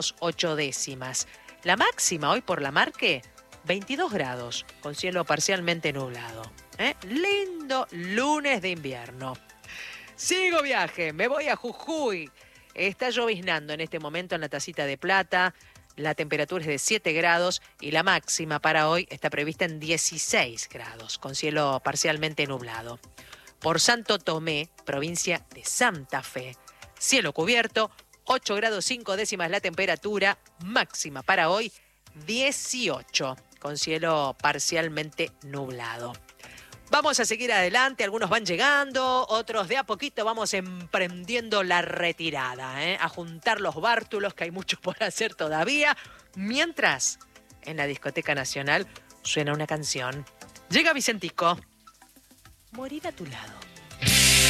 8 décimas. La máxima hoy por la Marque, 22 grados, con cielo parcialmente nublado. Lindo lunes de invierno. Sigo viaje, me voy a Jujuy. Está lloviznando en este momento en la Tacita de Plata. La temperatura es de 7 grados y la máxima para hoy está prevista en 16 grados, con cielo parcialmente nublado. Por Santo Tomé, provincia de Santa Fe, cielo cubierto, 8 grados 5 décimas la temperatura, máxima para hoy 18, con cielo parcialmente nublado. Vamos a seguir adelante, algunos van llegando, otros de a poquito vamos emprendiendo la retirada, a juntar los bártulos, que hay mucho por hacer todavía, mientras en la Discoteca Nacional suena una canción. Llega Vicentico, morir a tu lado.